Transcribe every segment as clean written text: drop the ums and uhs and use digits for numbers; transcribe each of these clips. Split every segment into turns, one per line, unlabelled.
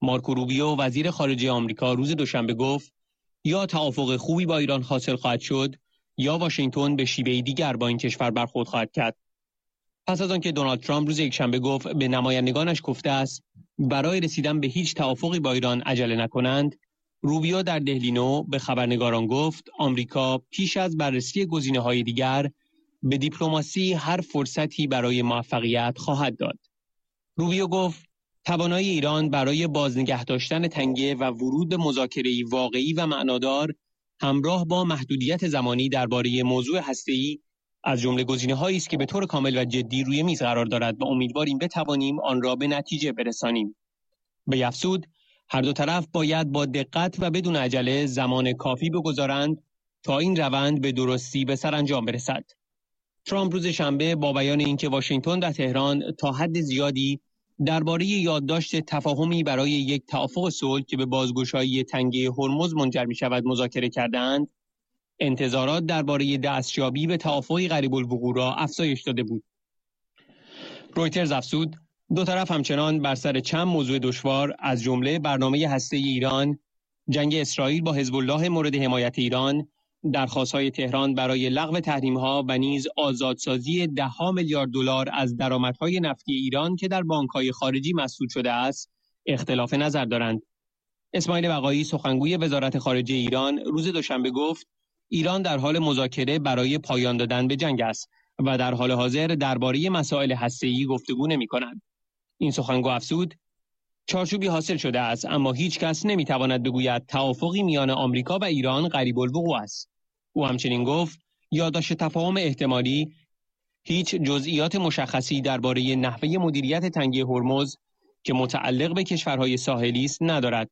مارکو روبیو وزیر خارجه آمریکا روز دوشنبه گفت یا توافق خوبی با ایران حاصل خواهد شد یا واشنگتن به شیوه‌ای دیگر با این کشور برخورد خواهد کرد. پس از آنکه دونالد ترامپ روز یکشنبه گفت به نمایندگانش گفته است برای رسیدن به هیچ توافقی با ایران عجله نکنند، روبیو در دهلی نو به خبرنگاران گفت آمریکا پیش از بررسی گزینه‌های دیگر به دیپلماسی هر فرصتی برای موفقیت خواهد داد. روبیو گفت توانایی ایران برای بازنگه داشتن تنگه و ورود به مذاکره‌ای واقعی و معنادار همراه با محدودیت زمانی درباره موضوع هسته‌ای از جمله گزینه‌هایی است که به طور کامل و جدی روی میز قرار دارد و امیدواریم بتوانیم آن را به نتیجه برسانیم. به افزود هر دو طرف باید با دقت و بدون عجله زمان کافی بگذارند تا این روند به درستی به سرانجام برسد. ترامپ روز شنبه با بیان اینکه واشنگتن و تهران تا حد زیادی درباره یادداشت تفاهمی برای یک توافق صلح که به بازگشایی تنگه هرمز منجر می‌شود مذاکره کردند، انتظارات درباره دستیابی به توافقی قریب الوقوع را افزایش داده بود. رویترز افزود دو طرف همچنان بر سر چند موضوع دشوار از جمله برنامه هسته‌ای ایران، جنگ اسرائیل با حزب الله مورد حمایت ایران، درخواست‌های تهران برای لغو تحریم‌ها و نیز آزادسازی ده‌ها میلیارد دلار از درآمدهای نفتی ایران که در بانک‌های خارجی مسدود شده است، اختلاف نظر دارند. اسماعیل بقایی سخنگوی وزارت خارجه ایران روز دوشنبه گفت ایران در حال مذاکره برای پایان دادن به جنگ است و در حال حاضر درباره مسائل هسته‌ای گفتگو نمی‌کند. این سخنگو افزود چارچوبی حاصل شده است اما هیچ کس نمی‌تواند بگوید توافقی میان آمریکا و ایران قریب الوقوع است. او همچنین گفت یادداشت تفاهم احتمالی هیچ جزئیات مشخصی درباره نحوه مدیریت تنگه هرمز که متعلق به کشورهای ساحلی است ندارد.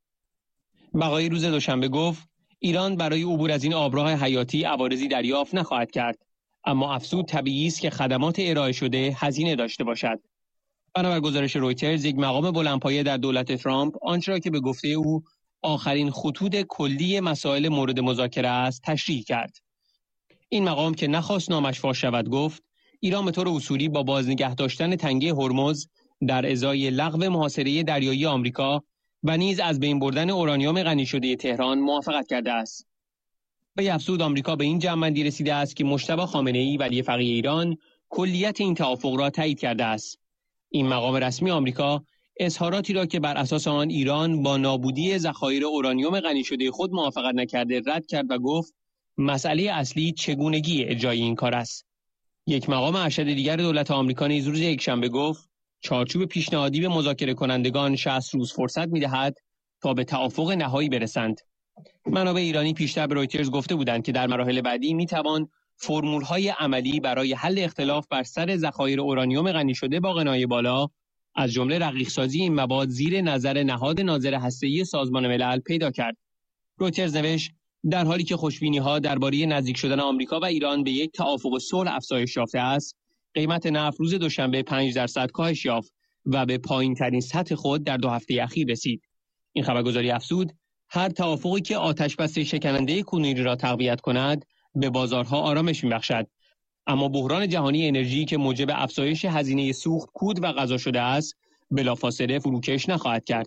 بقایی روز دوشنبه گفت ایران برای عبور از این آبراه حیاتی عوارضی دریافت نخواهد کرد، اما افزود طبیعی است که خدمات ارائه شده هزینه داشته باشد. بنابر گزارش رویترز، یک مقام بلندپایه در دولت ترامپ آنچه را که به گفته او آخرین خطوط کلی مسائل مورد مذاکره است تشریح کرد. این مقام که نخواست نامش فاش شود گفت ایران به طور اصولی با بازنگه داشتن تنگه هرمز در ازای لغو محاصره دریایی آمریکا و نیز از بین بردن اورانیوم غنی شده تهران موافقت کرده است. به افزود آمریکا به این جمع‌بندی رسیده است که مجتبی خامنه‌ای ولی فقیه ایران کلیت این توافق را تایید کرده است. این مقام رسمی آمریکا اظهاراتی را که بر اساس آن ایران با نابودی ذخایر اورانیوم غنی شده خود موافقت نکرده رد کرد و گفت مسئله اصلی چگونگی اجرای این کار است. یک مقام ارشد دیگر دولت آمریکا نیز روز یکشنبه گفت چارچوب پیشنهادی به مذاکره کنندگان 60 روز فرصت می‌دهد تا به توافق نهایی برسند. منابع ایرانی پیشتر به رویترز گفته بودند که در مراحل بعدی می‌توان فرمول‌های عملی برای حل اختلاف بر سر ذخایر اورانیوم غنی شده با غنای بالا از جمله رقیق‌سازی این مواد زیر نظر نهاد ناظر هسته‌ای سازمان ملل پیدا کرد. رویترز نوشت در حالی که خوشبینی‌ها درباره نزدیک شدن آمریکا و ایران به یک توافق صلح افزایش یافته است، قیمت نفت روز دوشنبه 5% کاهش یافت و به پایین‌ترین سطح خود در 2 هفته اخیر رسید. این خبرگزاری افزود هر توافقی که آتش‌بس شکننده کنونی را تقویت کند به بازارها آرامش می‌بخشد، اما بحران جهانی انرژی که موجب افزایش هزینه سوخت، کود و غذا شده است بلافاصله فروکش نخواهد کرد.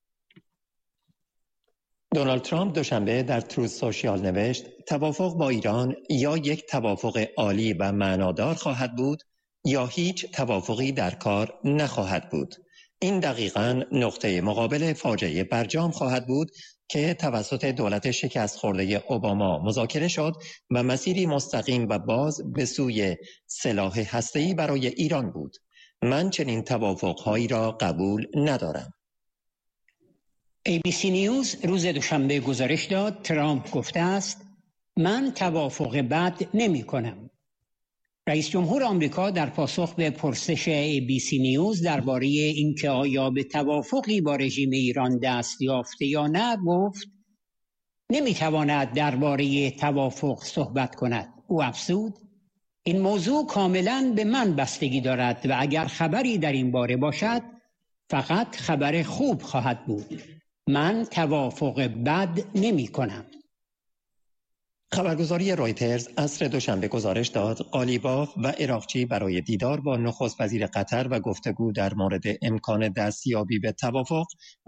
دونالد ترامپ دوشنبه در تروث سوشیال نوشت توافق با ایران یا یک توافق عالی و معنادار خواهد بود یا هیچ توافقی در کار نخواهد بود. این دقیقاً نقطه مقابل فاجعه برجام خواهد بود که توسط دولت شکست خورده اوباما مذاکره شد و مسیری مستقیم و باز به سوی سلاح هسته‌ای برای ایران بود. من چنین توافق‌هایی را قبول ندارم.
ABC نیوز روز دوشنبه گزارش داد ترامپ گفته است من توافق بد نمی کنم. رئیس جمهور آمریکا در پاسخ به پرسش ABC نیوز درباره اینکه آیا به توافقی با رژیم ایران دست یافته یا نه گفت نمیتواند درباره توافق صحبت کند. او افزود این موضوع کاملا به من بستگی دارد و اگر خبری در این باره باشد فقط خبر خوب خواهد بود. من توافق بد نمی کنم.
خبرگزاری رویترز عصر دوشنبه گزارش داد قالیباف و عراقچی برای دیدار با نخست وزیر قطر و گفتگو در مورد امکان دستیابی به توافق